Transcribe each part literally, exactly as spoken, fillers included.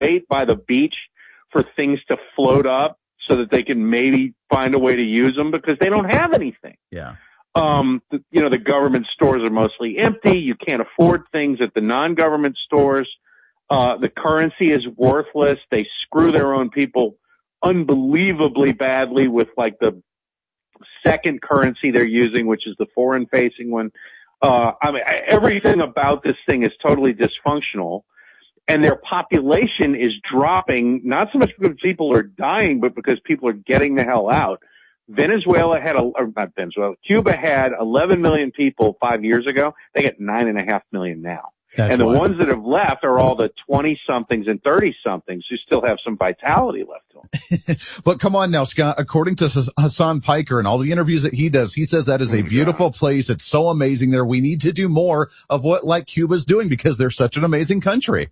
wait by the beach for things to float up so that they can maybe find a way to use them because they don't have anything. Yeah. Um, the, you know, the government stores are mostly empty. You can't afford things at the non-government stores. Uh, the currency is worthless. They screw their own people unbelievably badly with like the second currency they're using, which is the foreign facing one. Uh, I mean, everything about this thing is totally dysfunctional, and their population is dropping, not so much because people are dying, but because people are getting the hell out. Venezuela had, a, or not Venezuela, Cuba had eleven million people five years ago. They get nine and a half million now. That's and the wild. ones that have left are all the twenty-somethings and thirty-somethings who still have some vitality left to them. But come on now, Scott, according to Hassan Piker and all the interviews that he does, he says that is a beautiful oh, place. It's so amazing there. We need to do more of what like Cuba's doing because they're such an amazing country.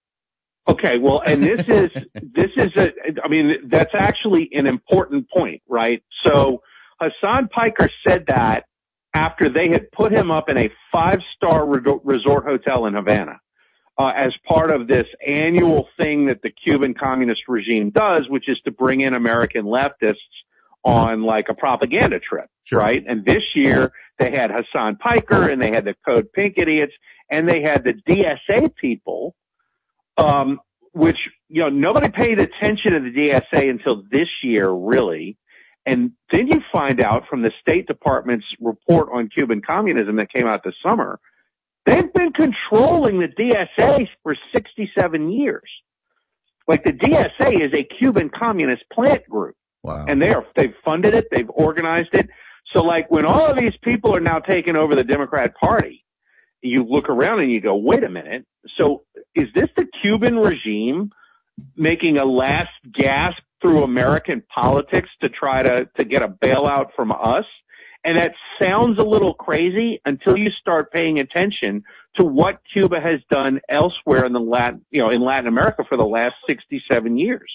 Okay, well, and this is, this is a, I mean, that's actually an important point, right? So Hassan Piker said that after they had put him up in a five-star re- resort hotel in Havana, uh, as part of this annual thing that the Cuban communist regime does, which is to bring in American leftists on like a propaganda trip, sure. right? And this year they had Hassan Piker and they had the Code Pink idiots and they had the D S A people, um, which, you know, nobody paid attention to the D S A until this year, really. And then you find out from the State Department's report on Cuban communism that came out this summer, they've been controlling the D S A for sixty-seven years. Like the D S A is a Cuban communist plant group. Wow. And they are, they've funded it, they've organized it. So like when all of these people are now taking over the Democrat Party, you look around and you go, wait a minute. So is this the Cuban regime making a last gasp through American politics to try to, to get a bailout from us? And that sounds a little crazy until you start paying attention to what Cuba has done elsewhere in the Latin, you know, in Latin America for the last sixty-seven years.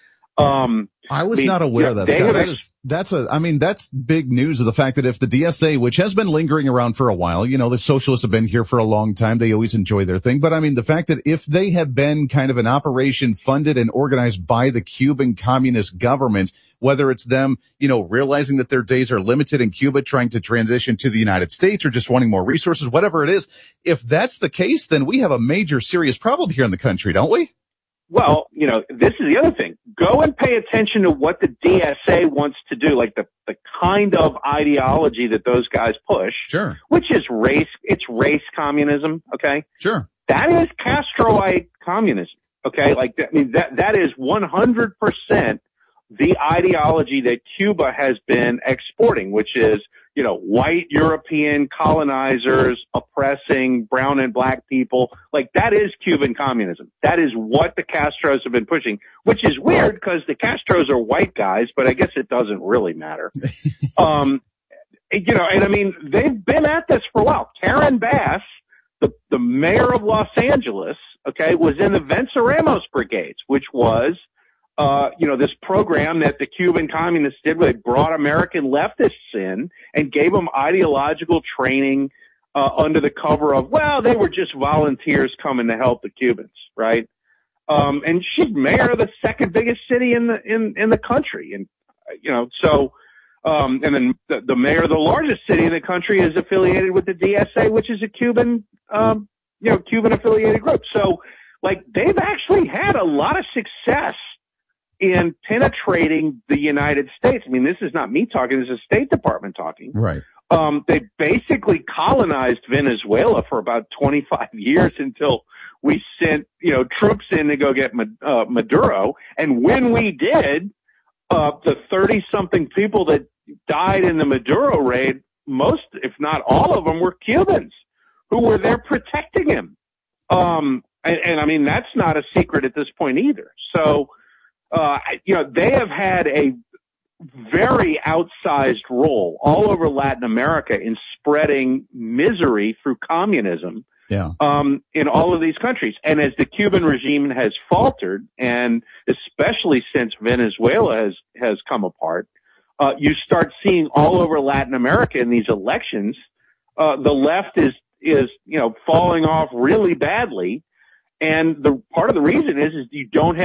Um, I was I mean, not aware of that, they Scott. have That ex- is, that's a, I mean, that's big news of the fact that if the D S A, which has been lingering around for a while, you know, the socialists have been here for a long time. They always enjoy their thing. But I mean, the fact that if they have been kind of an operation funded and organized by the Cuban communist government, whether it's them, you know, realizing that their days are limited in Cuba, trying to transition to the United States or just wanting more resources, whatever it is, if that's the case, then we have a major serious problem here in the country, don't we? Well, you know, this is the other thing. Go and pay attention to what the D S A wants to do, like the, the kind of ideology that those guys push. Sure. Which is race, it's race communism, okay? Sure. That is Castroite communism, okay? Like, I mean, that, that is one hundred percent the ideology that Cuba has been exporting, which is, you know, white European colonizers oppressing brown and black people. Like, that is Cuban communism. That is what the Castros have been pushing, which is weird because the Castros are white guys, but I guess it doesn't really matter. um, you know, and I mean, they've been at this for a while. Karen Bass, the, the mayor of Los Angeles, okay, was in the Venceremos Brigades, which was, Uh, you know, this program that the Cuban communists did where they brought American leftists in and gave them ideological training, uh, under the cover of, well, they were just volunteers coming to help the Cubans, right? Um, and she's mayor of the second biggest city in the, in, in the country. And, you know, so, um, and then the, the mayor of the largest city in the country is affiliated with the D S A, which is a Cuban, um, you know, Cuban affiliated group. So, like, they've actually had a lot of success in penetrating the United States. I mean, this is not me talking, this is State Department talking. Right. Um, they basically colonized Venezuela for about twenty-five years until we sent, you know, troops in to go get uh, Maduro. And when we did, uh, the thirty-something people that died in the Maduro raid, most, if not all of them, were Cubans who were there protecting him. Um, and, and I mean, that's not a secret at this point either. So, Uh, you know, they have had a very outsized role all over Latin America in spreading misery through communism, yeah. um, in all of these countries. And as the Cuban regime has faltered, and especially since Venezuela has, has come apart, uh, you start seeing all over Latin America in these elections, uh, the left is, is, you know, falling off really badly. And the part of the reason is, is you don't have